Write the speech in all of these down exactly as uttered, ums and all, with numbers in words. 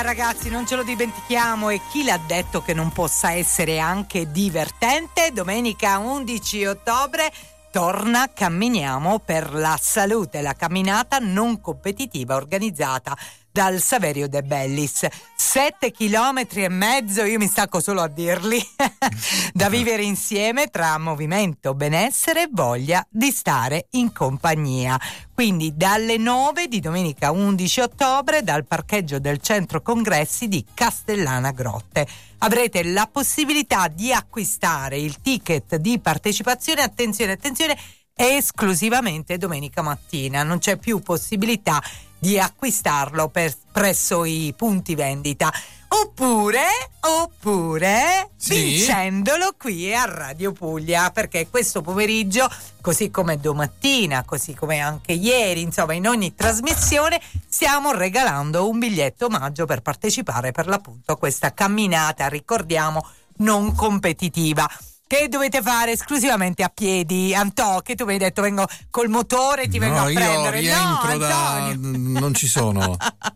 Ragazzi, non ce lo dimentichiamo, e chi l'ha detto che non possa essere anche divertente? Domenica undici ottobre torna Camminiamo per la Salute, la camminata non competitiva organizzata dal Saverio De Bellis. Sette chilometri e mezzo, io mi stacco solo a dirli, da vivere insieme tra movimento, benessere e voglia di stare in compagnia. Quindi dalle nove di domenica undici ottobre dal parcheggio del centro congressi di Castellana Grotte. Avrete la possibilità di acquistare il ticket di partecipazione, attenzione, attenzione, esclusivamente domenica mattina. Non c'è più possibilità di acquistarlo per, presso i punti vendita. Oppure, oppure sì, vincendolo qui a Radio Puglia, perché questo pomeriggio, così come domattina, così come anche ieri, insomma in ogni trasmissione, stiamo regalando un biglietto omaggio per partecipare per l'appunto a questa camminata, ricordiamo, non competitiva, che dovete fare esclusivamente a piedi. Antò, che tu mi hai detto vengo col motore, ti no, vengo a io prendere. rientro no, da non ci sono.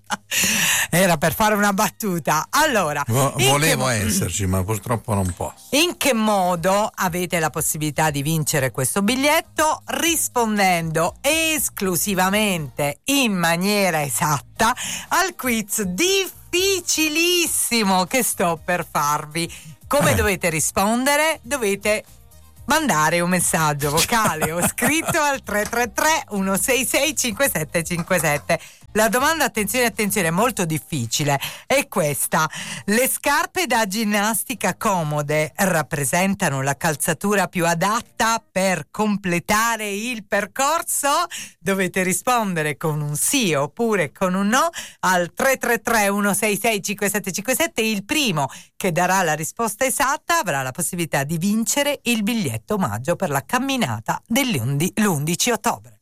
Era per fare una battuta. Allora, Vo- volevo mo- esserci, ma purtroppo non posso. In che modo avete la possibilità di vincere questo biglietto? Rispondendo esclusivamente in maniera esatta al quiz difficilissimo che sto per farvi. Come Eh. dovete rispondere? Dovete mandare un messaggio vocale o scritto al tre tre tre uno sei sei cinque sette cinque sette. La domanda, attenzione, attenzione, molto difficile, è questa: le scarpe da ginnastica comode rappresentano la calzatura più adatta per completare il percorso? Dovete rispondere con un sì oppure con un no al tre tre tre uno sei sei cinque sette cinque sette. Il primo che darà la risposta esatta avrà la possibilità di vincere il biglietto omaggio per la camminata dell'undici ottobre.